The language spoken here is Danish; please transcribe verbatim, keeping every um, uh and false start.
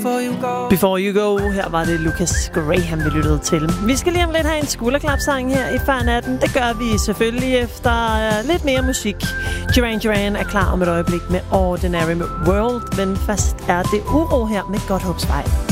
Before You Go, her var det Lucas Graham, vi lyttede til. Vi skal lige om lidt have en skulderklapsang her i før natten. Det gør vi selvfølgelig efter uh, lidt mere musik. Duran Duran er klar om et øjeblik med Ordinary World, men først er det Uro her med Godthåbsvej.